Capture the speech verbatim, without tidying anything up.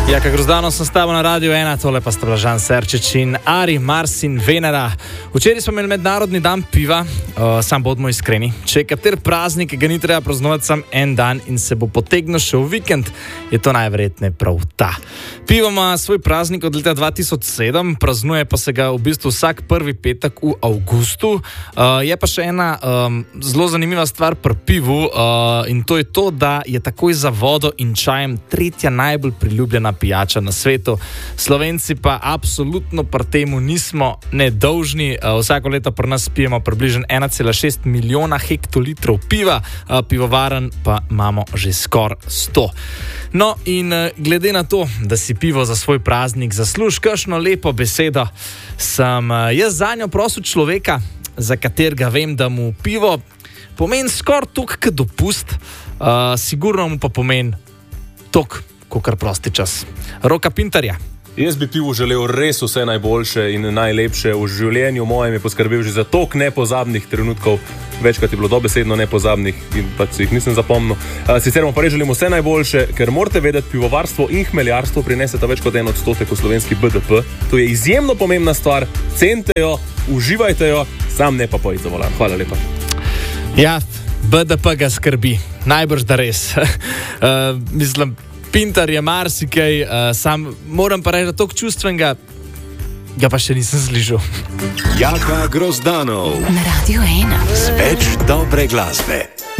Jaka Grozdano sem s tabo na Radiu ena, tole pa sta bila Žan Serčič in Ari Marsin Venera. Včeraj smo imeli mednarodni dan piva, uh, sam bodimo iskreni. Če je kater praznik, ga ni treba praznovati sam en dan in se bo potegnil še v vikend, je to najverjetneje prav ta. Pivo ima svoj praznik od leta dva tisoč sedem, praznuje pa se ga v bistvu vsak prvi petek v avgustu. Uh, je pa še ena um, zelo zanimiva stvar pri pivu uh, in to je to, da je takoj za vodo in čajem tretja najbolj priljubljena pijača na svetu. Slovenci pa absolutno pri temu nismo nedolžni. Vsako leto pri nas pijemo približno ena cela šest milijona hektolitrov piva, pivovaren pa imamo že skoraj sto. No in glede na to, da si pivo za svoj praznik zasluži kakšno lepo besedo, sem jaz zanjo prosil človeka, za katerega vem, da mu pivo pomeni skoraj toliko kot dopust, uh, sigurno mu pa pomeni toliko kakor prosti čas. Roka Pintarja. Jaz bi pivu želel res vse najboljše in najlepše v življenju mojem, je poskrbel že za toliko nepozabnih trenutkov, večkrat je bilo dobesedno nepozabnih in pač si jih nisem zapomnil. Sicer mu pa res želim vse najboljše, ker morate vedeti, pivovarstvo in hmeljarstvo prineseta več kot en odstotek v slovenski B D P. To je izjemno pomembna stvar, cenite jo, uživajte jo, sam ne pa pojdi za volan. Hvala lepa. Ja, B D P ga skrbi, najbrž da res. uh, mislim, Pintar je marsikaj, uh, sam moram pa reči, da toliko čustvenega ga pa še nisem slišal. Jaka Grozdanov na Radiu ena. Več dobre glasbe.